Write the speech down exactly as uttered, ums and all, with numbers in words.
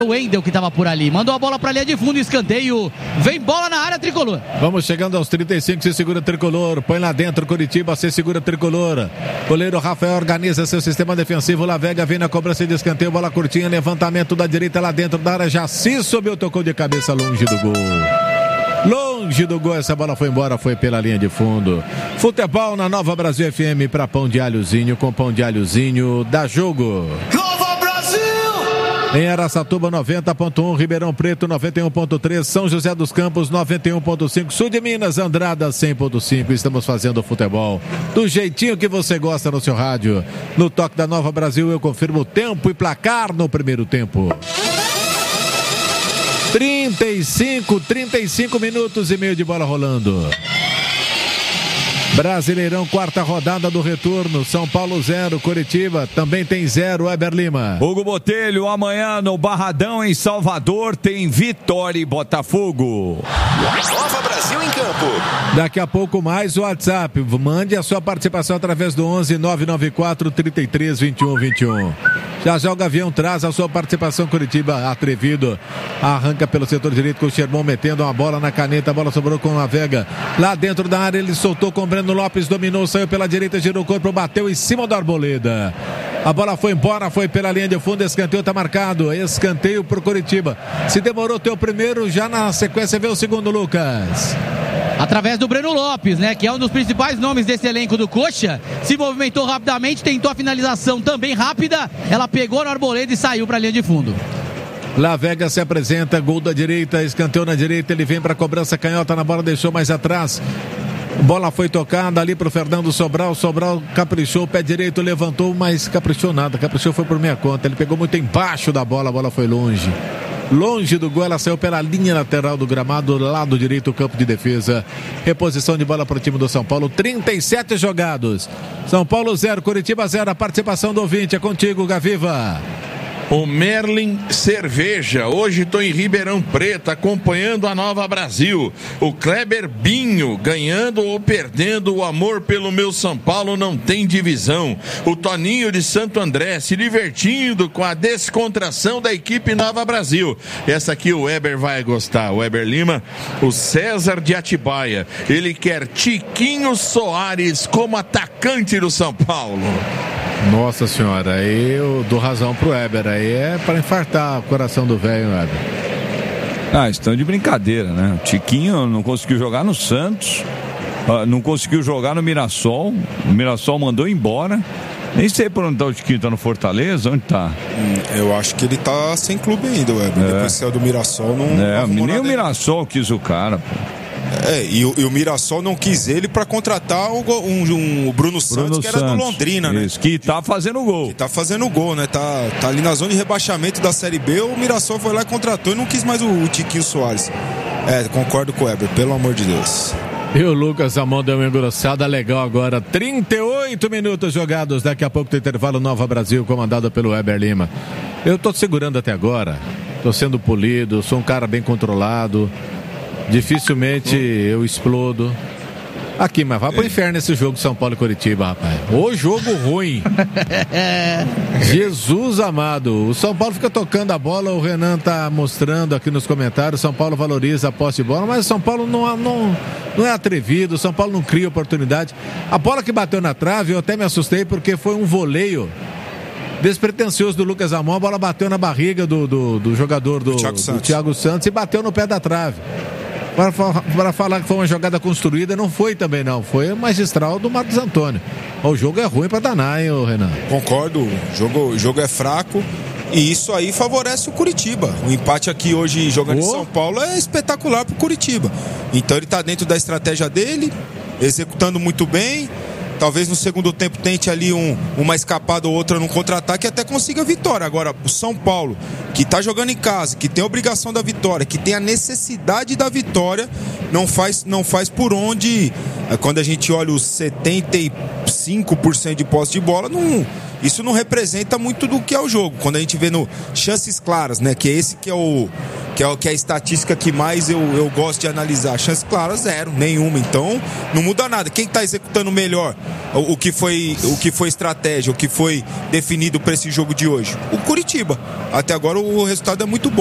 O Wendel que estava por ali, mandou a bola para a linha de fundo, escanteio, vem bola na área tricolor. Vamos chegando aos trinta e cinco, se segura tricolor, põe lá dentro Curitiba, se segura tricolor. Goleiro Rafael organiza seu sistema defensivo, La Vega vem na cobrança de escanteio, bola curtinha, levantamento da direita lá dentro da área, Jaci subiu, tocou de cabeça longe do gol. Longe do gol, essa bola foi embora, foi pela linha de fundo. Futebol na Nova Brasil F M para Pão de Alhozinho, com Pão de Alhozinho, dá jogo. Nova Brasil! Em Araçatuba noventa ponto um, Ribeirão Preto noventa e um ponto três, São José dos Campos noventa e um ponto cinco, Sul de Minas, Andrada cem ponto cinco. Estamos fazendo futebol do jeitinho que você gosta no seu rádio. No toque da Nova Brasil eu confirmo o tempo e placar no primeiro tempo. trinta e cinco, trinta e cinco minutos e meio de bola rolando. Brasileirão, quarta rodada do retorno. São Paulo zero, Curitiba também tem zero. Weber Lima. Hugo Botelho, amanhã no Barradão em Salvador tem Vitória e Botafogo. Nova Brasil em campo. Daqui a pouco mais o WhatsApp. Mande a sua participação através do onze nove nove quatro, trinta e três, vinte e um, vinte e um. Já já o Gavião traz a sua participação. Curitiba atrevido, arranca pelo setor direito com o Sherman metendo uma bola na caneta, a bola sobrou com a Vega lá dentro da área, ele soltou com o Breno Lopes, dominou, saiu pela direita, girou o corpo, bateu em cima do Arboleda. A bola foi embora, foi pela linha de fundo, escanteio tá marcado, escanteio pro Curitiba. Se demorou teu primeiro, já na sequência vê o segundo, Lucas. Através do Breno Lopes, né, que é um dos principais nomes desse elenco do Coxa, se movimentou rapidamente, tentou a finalização também rápida, ela pegou no Arboleda e saiu para a linha de fundo. La Vega se apresenta, gol da direita, escanteio na direita, ele vem para a cobrança, canhota na bola, deixou mais atrás. Bola foi tocada ali pro Fernando Sobral, Sobral caprichou, pé direito, levantou, mas caprichou nada, caprichou foi por minha conta, ele pegou muito embaixo da bola, a bola foi longe. Longe do gol, ela saiu pela linha lateral do gramado, lado direito, o campo de defesa. Reposição de bola para o time do São Paulo, trinta e sete jogados. São Paulo zero, Curitiba zero, a participação do ouvinte é contigo, Gaviva. O Merlin Cerveja, hoje estou em Ribeirão Preto acompanhando a Nova Brasil. O Kleber Binho, ganhando ou perdendo, o amor pelo meu São Paulo não tem divisão. O Toninho de Santo André se divertindo com a descontração da equipe Nova Brasil. Essa aqui o Weber vai gostar, o Weber Lima. O César de Atibaia, ele quer Tiquinho Soares como atacante do São Paulo. Nossa senhora, aí eu dou razão pro Weber, aí é para infartar o coração do velho, Weber. Ah, estão de brincadeira, né? O Tiquinho não conseguiu jogar no Santos, não conseguiu jogar no Mirassol, o Mirassol mandou embora. Nem sei por onde tá o Tiquinho, tá no Fortaleza, onde tá? Hum, eu acho que ele tá sem clube ainda, Weber. É. Depois que saiu do Mirassol, não... É, não nem o Mirassol quis o cara, pô. É, e o, e o Mirassol não quis ele para contratar o, um, um, o Bruno, Bruno Santos, que era Santos, do Londrina, né? Isso, que tá fazendo gol. Que tá fazendo gol, né? Tá, tá ali na zona de rebaixamento da Série B, o Mirassol foi lá e contratou e não quis mais o, o Tiquinho Soares. É, concordo com o Weber, pelo amor de Deus. E o Lucas Amon deu uma engrossada legal agora. trinta e oito minutos jogados, daqui a pouco do intervalo Nova Brasil, comandado pelo Weber Lima. Eu tô segurando até agora, tô sendo polido, sou um cara bem controlado. Dificilmente eu explodo. Aqui, mas vai pro inferno esse jogo São Paulo e Curitiba, rapaz. O jogo ruim. Jesus amado. O São Paulo fica tocando a bola, o Renan tá mostrando aqui nos comentários. São Paulo valoriza a posse de bola, mas o São Paulo não, não, não é atrevido. O São Paulo não cria oportunidade. A bola que bateu na trave, eu até me assustei porque foi um voleio despretensioso do Lucas Amon. A bola bateu na barriga do, do, do jogador do, Thiago do Thiago Santos e bateu no pé da trave. Para, para falar que foi uma jogada construída, não foi também não, foi o magistral do Marcos Antônio. O jogo é ruim para danar, hein, Renan? Concordo, o jogo, o jogo é fraco e isso aí favorece o Curitiba. O empate aqui hoje jogando oh. em São Paulo é espetacular pro Curitiba. Então ele tá dentro da estratégia dele, executando muito bem. Talvez no segundo tempo tente ali um, uma escapada ou outra no contra-ataque e até consiga a vitória. Agora, o São Paulo, que está jogando em casa, que tem a obrigação da vitória, que tem a necessidade da vitória, não faz, não faz por onde. Quando a gente olha os setenta e cinco por cento de posse de bola, não, isso não representa muito do que é o jogo. Quando a gente vê no chances claras, né, que é esse que é o, que que é, que é a estatística que mais eu, eu gosto de analisar. Chance clara, zero, nenhuma. Então, não muda nada. Quem está executando melhor o, o, que foi, o que foi estratégia, o que foi definido para esse jogo de hoje? O Curitiba. Até agora o resultado é muito bom.